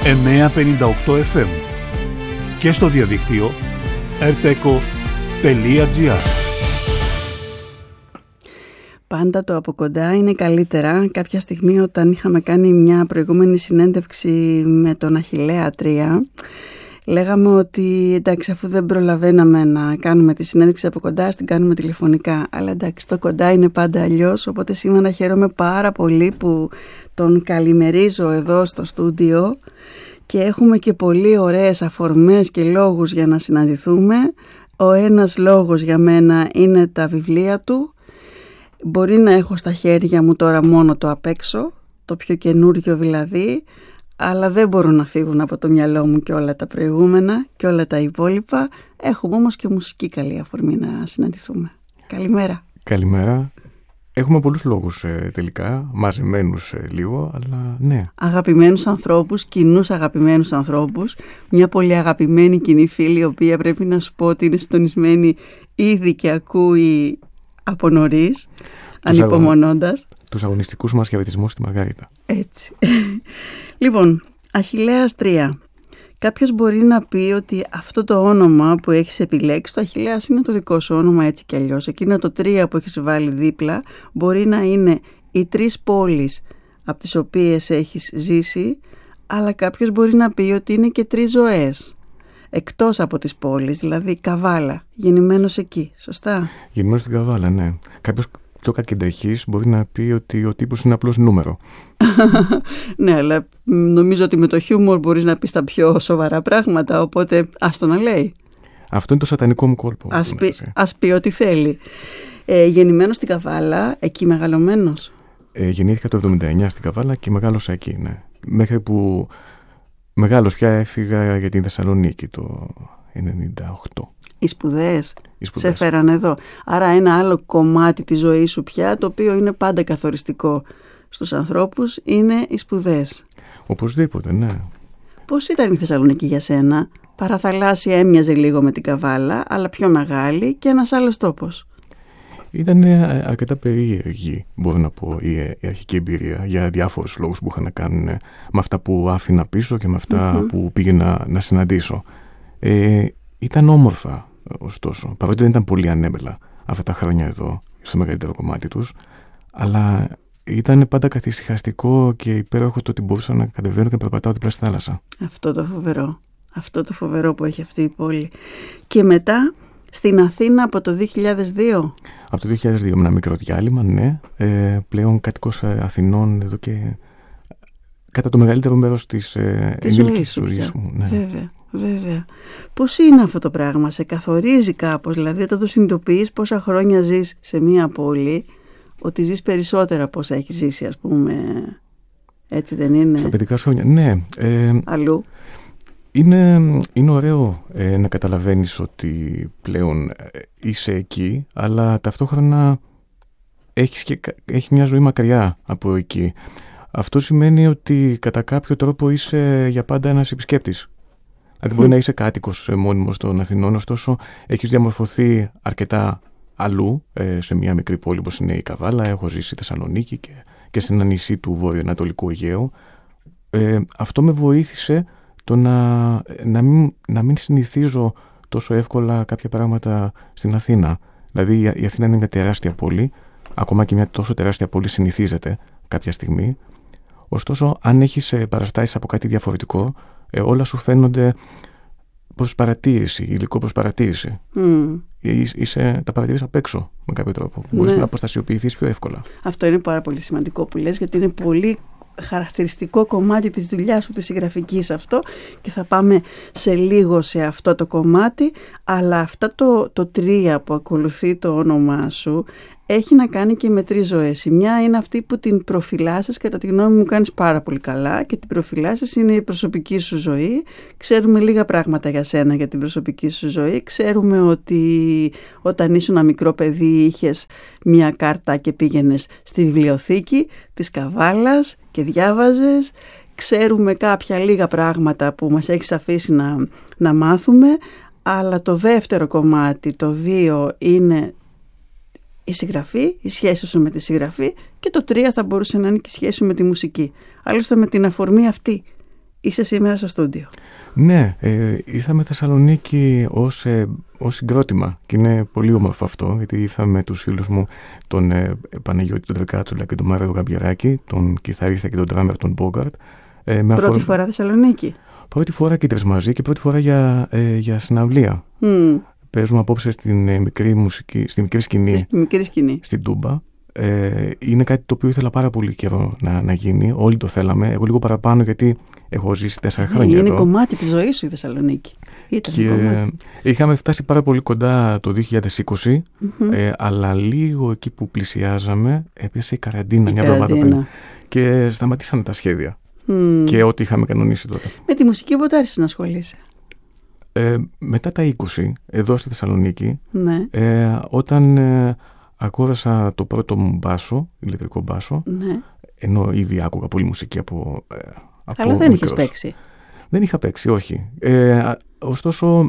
958 FM και στο διαδίκτυο rteco.gr. Πάντα το από κοντά είναι καλύτερα. Κάποια στιγμή όταν είχαμε κάνει μια προηγούμενη συνέντευξη με τον Αχιλλέα 3, λέγαμε ότι εντάξει, αφού δεν προλαβαίναμε να κάνουμε τη συνέντευξη από κοντά, την κάνουμε τηλεφωνικά. Αλλά εντάξει, το κοντά είναι πάντα αλλιώς, οπότε σήμερα χαίρομαι πάρα πολύ που τον καλημερίζω εδώ στο στούντιο και έχουμε και πολύ ωραίες αφορμές και λόγους για να συναντηθούμε. Ο ένας λόγος για μένα είναι τα βιβλία του. Μπορεί να έχω στα χέρια μου τώρα μόνο το απ' έξω, το πιο καινούριο δηλαδή, αλλά δεν μπορούν να φύγουν από το μυαλό μου και όλα τα προηγούμενα και όλα τα υπόλοιπα. Έχουμε όμως και μουσική καλή αφορμή να συναντηθούμε. Καλημέρα. Καλημέρα. Έχουμε πολλούς λόγους τελικά, μαζεμένους λίγο, αλλά ναι. Αγαπημένους ανθρώπους, κοινούς αγαπημένους ανθρώπους. Μια πολύ αγαπημένη κοινή φίλη, η οποία πρέπει να σου πω ότι είναι συντονισμένη ήδη και ακούει από νωρίς, ανυπομονώντας. Τους αγωνιστικούς μας χαιρετισμούς στη Μαργαρίτα. Έτσι. Λοιπόν, Αχιλλέας 3. Κάποιος μπορεί να πει ότι αυτό το όνομα που έχεις επιλέξει, το Αχιλλέας είναι το δικό σου όνομα έτσι κι αλλιώς. Εκείνο το 3 που έχεις βάλει δίπλα μπορεί να είναι οι 3 πόλεις από τις οποίες έχεις ζήσει, αλλά κάποιος μπορεί να πει ότι είναι και 3 ζωές εκτός από τις πόλεις, δηλαδή Καβάλα, γεννημένος εκεί, σωστά? Γεννημένος στην Καβάλα, ναι. Κάποιος πιο κακενταχής μπορεί να πει ότι ο τύπος είναι απλώς νούμερο. Ναι, αλλά νομίζω ότι με το χιούμορ μπορείς να πεις τα πιο σοβαρά πράγματα, οπότε άστο να λέει. Αυτό είναι το σατανικό μου κόλπο. Ας πει ό,τι θέλει. Γεννημένος στην Καβάλα, εκεί μεγαλωμένος. Γεννήθηκα το 79 στην Καβάλα και μεγάλωσα εκεί, ναι. Μέχρι που μεγάλος πια έφυγα για την Θεσσαλονίκη το 98. Οι σπουδές σε φέραν εδώ. Άρα ένα άλλο κομμάτι της ζωής σου πια, το οποίο είναι πάντα καθοριστικό στους ανθρώπους, είναι οι σπουδές. Οπωσδήποτε, ναι. Πώς ήταν η Θεσσαλονίκη για σένα? Παραθαλάσσια, έμοιαζε λίγο με την Καβάλα, αλλά πιο μεγάλη και ένας άλλος τόπος. Ήταν αρκετά περίεργη, μπορώ να πω, η αρχική εμπειρία για διάφορους λόγους που είχαν να κάνουν με αυτά που άφηνα πίσω και με αυτά που πήγαινα να συναντήσω. Ήταν όμορφα, ωστόσο, παρότι δεν ήταν πολύ ανέμελα αυτά τα χρόνια εδώ, στο μεγαλύτερο κομμάτι τους, αλλά ήταν πάντα καθησυχαστικό και υπέροχο το ότι μπορούσα να κατεβαίνω και να περπατάω δίπλα στη θάλασσα. Αυτό το φοβερό που έχει αυτή η πόλη. Και μετά στην Αθήνα από το 2002. Από το 2002 με ένα μικρό διάλειμμα, ναι. Πλέον κάτοικος Αθηνών εδώ και κατά το μεγαλύτερο μέρος της ενήλικης ζωής μου. Ναι. Βέβαια. Πώς είναι αυτό το πράγμα? Σε καθορίζει κάπως? Δηλαδή όταν το συνειδητοποιείς πόσα χρόνια ζεις σε μία πόλη, ότι ζεις περισσότερα από όσα έχεις ζήσει, ας πούμε. Έτσι δεν είναι? Στα παιδικά χρόνια, ναι. Αλλού. Είναι ωραίο να καταλαβαίνεις ότι πλέον είσαι εκεί, αλλά ταυτόχρονα έχεις μια ζωή μακριά από εκεί. Αυτό σημαίνει ότι κατά κάποιο τρόπο είσαι για πάντα ένας επισκέπτης. Δηλαδή μπορεί να είσαι κάτοικος μόνιμος των Αθηνών, ωστόσο έχεις διαμορφωθεί αρκετά αλλού, σε μια μικρή πόλη όπως είναι η Καβάλα. Έχω ζήσει στη Θεσσαλονίκη και σε ένα νησί του βορειοανατολικού Αιγαίου. Αυτό με βοήθησε το να μην συνηθίζω τόσο εύκολα κάποια πράγματα στην Αθήνα. Δηλαδή η Αθήνα είναι μια τεράστια πόλη, ακόμα και μια τόσο τεράστια πόλη συνηθίζεται κάποια στιγμή. Ωστόσο, αν έχεις παραστάσεις από κάτι διαφορετικό, όλα σου φαίνονται προς παρατήρηση, υλικό προς παρατήρηση. Τα παρατηρείς απ' έξω με κάποιο τρόπο. Μπορείς να αποστασιοποιηθείς πιο εύκολα. Αυτό είναι πάρα πολύ σημαντικό που λες, γιατί είναι πολύ χαρακτηριστικό κομμάτι της δουλειάς σου, της συγγραφικής αυτό, και θα πάμε σε λίγο σε αυτό το κομμάτι. Αλλά αυτό το 3 που ακολουθεί το όνομά σου έχει να κάνει και με 3 ζωές. Η μια είναι αυτή που την προφυλάσσεις, κατά τη γνώμη μου κάνεις πάρα πολύ καλά, και την προφυλάσσεις είναι η προσωπική σου ζωή. Ξέρουμε λίγα πράγματα για σένα, για την προσωπική σου ζωή. Ξέρουμε ότι όταν ήσουν ένα μικρό παιδί είχες μια κάρτα και πήγαινες στη βιβλιοθήκη της Καβάλας και διάβαζες. Ξέρουμε κάποια λίγα πράγματα που μας έχεις αφήσει να μάθουμε, αλλά το δεύτερο κομμάτι, το 2, είναι η συγγραφή, η σχέση σου με τη συγγραφή, και το 3 θα μπορούσε να είναι και η σχέση σου με τη μουσική. Άλλωστε με την αφορμή αυτή είσαι σήμερα στο στούντιο. Ναι, ήρθαμε Θεσσαλονίκη ως συγκρότημα και είναι πολύ όμορφο αυτό, γιατί ήρθαμε με τους φίλους μου τον Παναγιώτη τον Δεκάτσολα και τον Μάριο Γαμπιεράκη, τον κιθαρίστα και τον ντράμερ τον Μπόγκαρτ. Πρώτη φορά Θεσσαλονίκη. Πρώτη φορά και τρεις μαζί και πρώτη φορά για συναυλία. Παίζουμε απόψε στην μικρή σκηνή, στην Τούμπα. Είναι κάτι το οποίο ήθελα πάρα πολύ καιρό να γίνει. Όλοι το θέλαμε. Εγώ λίγο παραπάνω, γιατί έχω ζήσει 4 χρόνια είναι εδώ. κομμάτι της ζωής σου η Θεσσαλονίκη. Είχαμε φτάσει πάρα πολύ κοντά το 2020, αλλά λίγο εκεί που πλησιάζαμε έπιασε η καραντίνα μια εβδομάδα πριν. Και σταματήσανε τα σχέδια. Και ό,τι είχαμε κανονίσει τότε. Με τη μουσική πότε άρχισες να ασχολείσαι? Μετά τα 20, εδώ στη Θεσσαλονίκη, ναι. Όταν αγόρασα το πρώτο μου μπάσο, ηλεκτρικό μπάσο, ναι. Ενώ ήδη άκουγα πολύ μουσική από αλλά δεν είχες παίξει. Δεν είχα παίξει, όχι. Ωστόσο,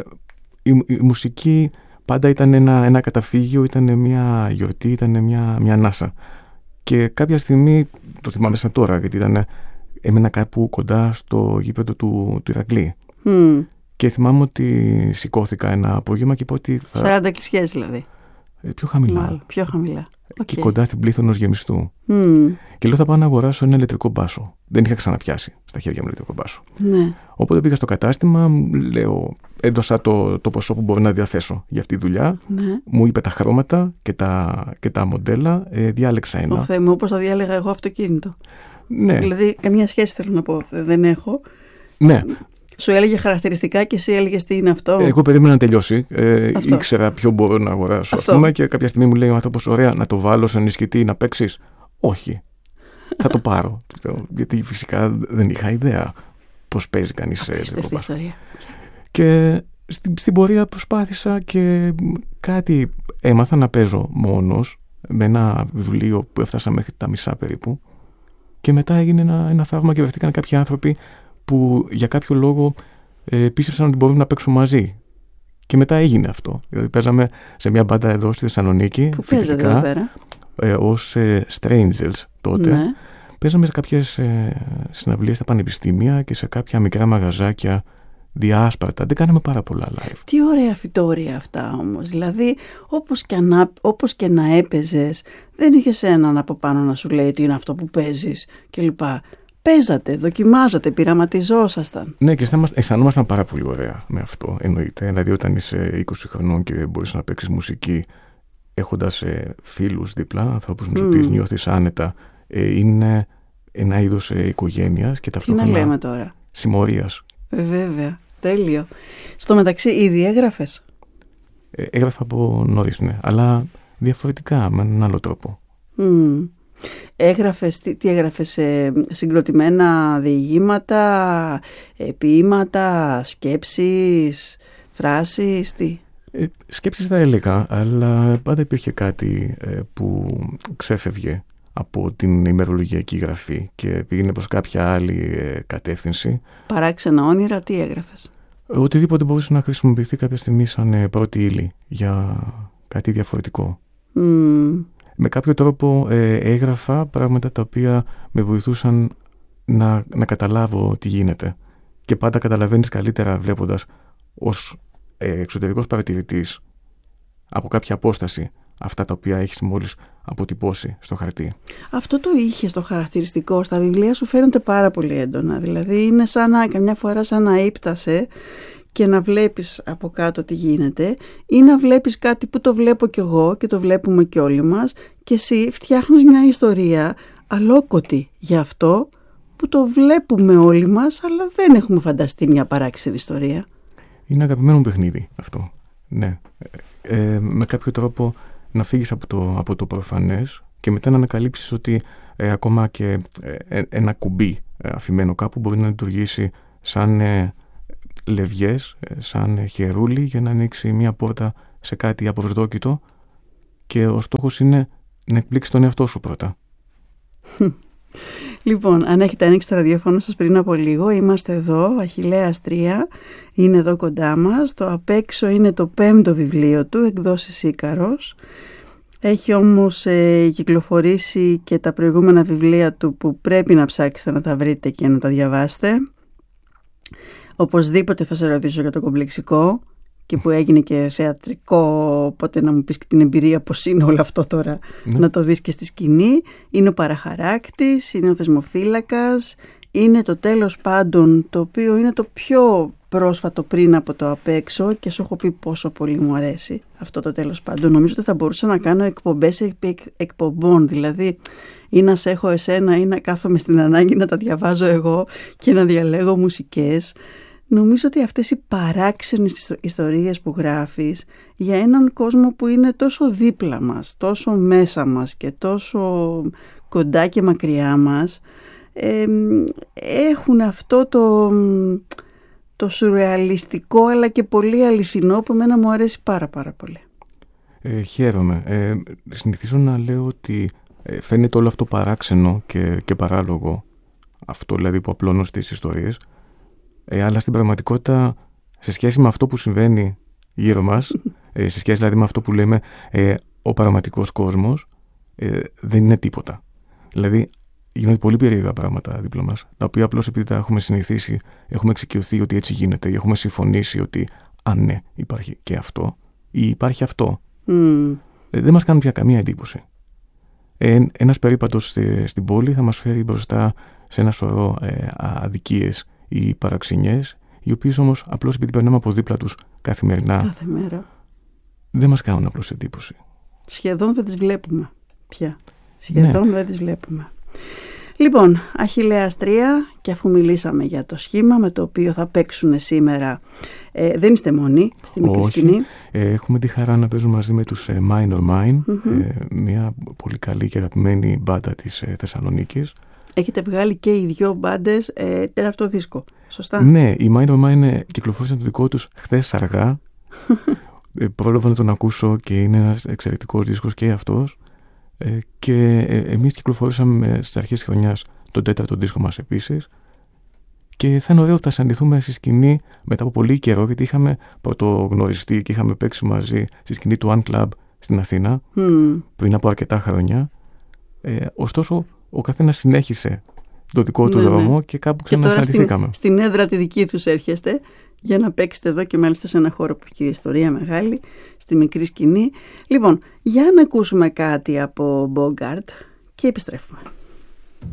η μουσική πάντα ήταν ένα καταφύγιο, ήταν μια γιορτή, ήταν μια ανάσα. Και κάποια στιγμή, το θυμάμαι σαν τώρα, γιατί έμενα κάπου κοντά στο γήπεδο του Ηρακλή. Και θυμάμαι ότι σηκώθηκα ένα απόγευμα και είπα ότι 40 κλισιές δηλαδή. Πιο χαμηλά. Μάλλον, πιο χαμηλά. Και κοντά στην πλήθη ενός γεμιστού. Και λέω θα πάω να αγοράσω ένα ηλεκτρικό μπάσο. Δεν είχα ξαναπιάσει στα χέρια μου ηλεκτρικό μπάσο. Ναι. Οπότε πήγα στο κατάστημα, έδωσα το ποσό που μπορώ να διαθέσω για αυτή τη δουλειά. Ναι. Μου είπε τα χρώματα και τα μοντέλα. Διάλεξα ένα. Θεέ μου, όπως θα διάλεγα εγώ αυτοκίνητο. Ναι. Δηλαδή, καμία σχέση θέλω να πω. Δεν έχω. Ναι. Σου έλεγε χαρακτηριστικά και εσύ έλεγες τι είναι αυτό. Εγώ περίμενα να τελειώσει. Ήξερα ποιο μπορώ να αγοράσω. Και κάποια στιγμή μου λέει ο άνθρωπος: ωραία, να το βάλω σε ενισχυτή, να παίξεις. Όχι. Θα το πάρω. Γιατί φυσικά δεν είχα ιδέα πώς παίζει κανείς. Απίστευτη ιστορία. Και στην πορεία προσπάθησα και κάτι έμαθα να παίζω μόνος, με ένα βιβλίο που έφτασα μέχρι τα μισά περίπου. Και μετά έγινε ένα θαύμα και βρεθήκαν κάποιοι άνθρωποι που για κάποιο λόγο πίστεψαν ότι μπορούμε να παίξουμε μαζί. Και μετά έγινε αυτό. Δηλαδή παίζαμε σε μια μπάντα εδώ στη Θεσσαλονίκη. Πού παίζατε εδώ πέρα? Ως Strangers τότε. Ναι. Παίζαμε σε κάποιες συναυλίες στα πανεπιστήμια και σε κάποια μικρά μαγαζάκια διάσπαρτα. Δεν κάναμε πάρα πολλά live. Τι ωραία φυτόρια αυτά όμως. Δηλαδή όπως και να έπαιζες, δεν είχες έναν από πάνω να σου λέει τι είναι αυτό που παίζεις κλπ. Παίζατε, δοκιμάζατε, πειραματιζόσασταν. Ναι, και αισθανόμασταν πάρα πολύ ωραία με αυτό, εννοείται. Δηλαδή, όταν είσαι 20 χρονών και μπορείς να παίξεις μουσική έχοντας φίλους δίπλα, ανθρώπους με τους οποίους νιώθεις άνετα, είναι ένα είδος οικογένειας και ταυτόχρονα. Τι να λέμε τώρα. Συμμορίας. Βέβαια, τέλειο. Στο μεταξύ, ήδη έγραφες? Έγραφα από νωρίς, ναι, αλλά διαφορετικά, με έναν άλλο τρόπο. Έγραφες, τι έγραφες, συγκροτημένα διηγήματα, ποίηματα, σκέψεις, φράσεις, τι? Σκέψεις θα έλεγα, αλλά πάντα υπήρχε κάτι που ξέφευγε από την ημερολογιακή γραφή και πήγαινε προς κάποια άλλη κατεύθυνση. Παράξενα όνειρα, τι έγραφες? Οτιδήποτε μπορούσε να χρησιμοποιηθεί κάποια στιγμή σαν πρώτη ύλη για κάτι διαφορετικό. Με κάποιο τρόπο έγραφα πράγματα τα οποία με βοηθούσαν να καταλάβω τι γίνεται. Και πάντα καταλαβαίνεις καλύτερα βλέποντας ως εξωτερικός παρατηρητής από κάποια απόσταση αυτά τα οποία έχεις μόλις αποτυπώσει στο χαρτί. Αυτό το είχε στο χαρακτηριστικό. Στα βιβλία σου φαίνεται πάρα πολύ έντονα. Δηλαδή είναι καμιά φορά σαν να ύπτασε και να βλέπεις από κάτω τι γίνεται, ή να βλέπεις κάτι που το βλέπω κι εγώ και το βλέπουμε κι όλοι μας, και εσύ φτιάχνεις μια ιστορία αλόκοτη για αυτό που το βλέπουμε όλοι μας, αλλά δεν έχουμε φανταστεί μια παράξενη ιστορία. Είναι αγαπημένο μου παιχνίδι αυτό. Ναι. Με κάποιο τρόπο να φύγεις από το προφανές και μετά να ανακαλύψεις ότι ακόμα και ένα κουμπί αφημένο κάπου μπορεί να λειτουργήσει σαν λευγές, σαν χερούλι για να ανοίξει μια πόρτα σε κάτι απροσδόκητο, και ο στόχος είναι να εκπλήξεις τον εαυτό σου πρώτα. Λοιπόν, αν έχετε ανοίξει το ραδιόφωνο σας πριν από λίγο, είμαστε εδώ, Αχιλλέας 3, είναι εδώ κοντά μας. Το απ' έξω είναι το 5ο βιβλίο του, εκδόσεις Ίκαρος. Έχει όμως κυκλοφορήσει και τα προηγούμενα βιβλία του που πρέπει να ψάξετε να τα βρείτε και να τα διαβάσετε. Οπωσδήποτε θα σε ρωτήσω για το κομπλεξικό και που έγινε και θεατρικό, οπότε να μου πεις και την εμπειρία πώς είναι όλο αυτό τώρα, να το δεις και στη σκηνή. Είναι ο παραχαράκτης, είναι ο θεσμοφύλακας, είναι το τέλος πάντων, το οποίο είναι το πιο πρόσφατο πριν από το απ' έξω και σου έχω πει πόσο πολύ μου αρέσει αυτό το τέλος πάντων. Νομίζω ότι θα μπορούσα να κάνω εκπομπές επί εκπομπών, δηλαδή ή να σε έχω εσένα ή να κάθομαι στην ανάγκη να τα διαβάζω εγώ και να διαλέγω μουσικές. Νομίζω ότι αυτές οι παράξενες ιστορίες που γράφεις για έναν κόσμο που είναι τόσο δίπλα μας, τόσο μέσα μας και τόσο κοντά και μακριά μας, έχουν αυτό το σουρεαλιστικό αλλά και πολύ αληθινό που εμένα μου αρέσει πάρα πολύ. Χαίρομαι. Συνηθίζω να λέω ότι φαίνεται όλο αυτό παράξενο και παράλογο, αυτό δηλαδή που απλώνω στις ιστορίες, αλλά στην πραγματικότητα σε σχέση με αυτό που συμβαίνει γύρω μας, σε σχέση δηλαδή με αυτό που λέμε ο πραγματικός κόσμος, δεν είναι τίποτα. Δηλαδή γίνονται πολύ περίεργα πράγματα δίπλα μας, τα οποία απλώς επειδή τα έχουμε συνηθίσει, έχουμε εξοικειωθεί ότι έτσι γίνεται ή έχουμε συμφωνήσει ότι ναι, υπάρχει και αυτό ή υπάρχει αυτό. Δεν μας κάνουν πια καμία εντύπωση. Ένας περίπατος στην πόλη θα μας φέρει μπροστά σε ένα σωρό αδικίες ή παραξενιές, οι οποίες όμως απλώς επειδή περνάμε από δίπλα τους καθημερινά, κάθε μέρα, δεν μας κάνουν απλώς εντύπωση. Σχεδόν δεν τις βλέπουμε πια. Σχεδόν δεν τις βλέπουμε. Λοιπόν, Αχιλλέας 3, και αφού μιλήσαμε για το σχήμα με το οποίο θα παίξουν σήμερα, δεν είστε μόνοι στη μικρή σκηνή. Έχουμε τη χαρά να παίζουμε μαζί με τους Minor Mine, μια πολύ καλή και αγαπημένη μπάντα της Θεσσαλονίκης. Έχετε βγάλει και οι δυο μπάντες τέταρτο δίσκο, σωστά? Ναι, οι Minor Mine κυκλοφόρησαν το δικό τους χθες αργά. Πρόλαβα να τον ακούσω και είναι ένας εξαιρετικός δίσκος και αυτός. Και εμείς κυκλοφορήσαμε στις αρχές της χρονιάς τον τέταρτο δίσκο μας επίσης, και θα είναι ωραίο ότι θα συναντηθούμε στη σκηνή μετά από πολύ καιρό, γιατί είχαμε πρωτογνωριστεί και είχαμε παίξει μαζί στη σκηνή του One Club στην Αθήνα πριν από αρκετά χρόνια. Ωστόσο ο καθένας συνέχισε το δικό του δρόμο και κάπου ξανασυναντηθήκαμε. Στην έδρα τη δική τους έρχεστε για να παίξετε εδώ, και μάλιστα σε ένα χώρο που έχει ιστορία μεγάλη, στη μικρή σκηνή. Λοιπόν, για να ακούσουμε κάτι από Bogart και επιστρέφουμε.